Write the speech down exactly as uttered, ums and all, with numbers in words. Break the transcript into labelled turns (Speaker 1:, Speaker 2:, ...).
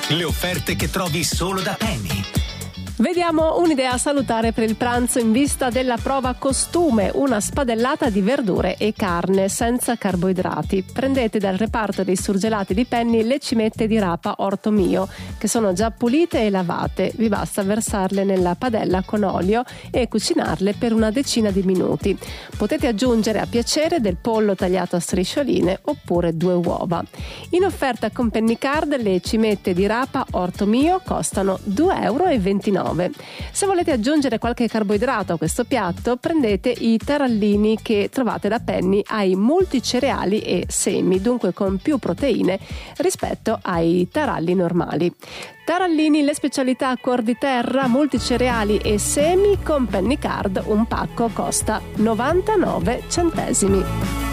Speaker 1: Le offerte che trovi solo da Penny.
Speaker 2: Vediamo un'idea salutare per il pranzo in vista della prova costume, una spadellata di verdure e carne senza carboidrati. Prendete dal reparto dei surgelati di Penny le cimette di rapa Orto Mio, che sono già pulite e lavate. Vi basta versarle nella padella con olio e cucinarle per una decina di minuti. Potete aggiungere a piacere del pollo tagliato a striscioline oppure due uova. In offerta con Penny Card le cimette di rapa Orto Mio costano due virgola ventinove euro. Se volete aggiungere qualche carboidrato a questo piatto, prendete i tarallini che trovate da Penny ai multicereali e semi, dunque con più proteine rispetto ai taralli normali. Tarallini, le specialità a cuor di terra, multicereali e semi con Penny Card, un pacco costa novantanove centesimi.